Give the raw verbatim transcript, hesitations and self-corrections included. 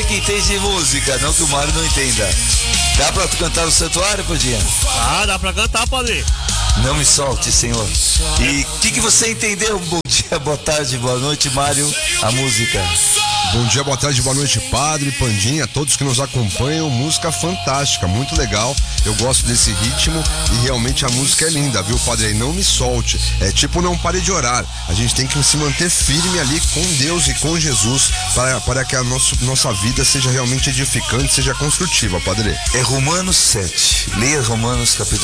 que entende de música, não que o Mário não entenda. Dá pra tu cantar o santuário, Pandinha? Ah, dá pra cantar, padre. Não me solte, Senhor. E o que, que você entendeu? Bom dia, boa tarde, boa noite, Mário. A música. Bom dia, boa tarde, boa noite, Padre, Pandinha, todos que nos acompanham. Música fantástica, muito legal. Eu gosto desse ritmo e realmente a música é linda, viu, Padre? Não me solte. É tipo, não pare de orar. A gente tem que se manter firme ali com Deus e com Jesus para, para que a nosso, nossa vida seja realmente edificante, seja construtiva, Padre. É Romanos sete. Leia Romanos capítulo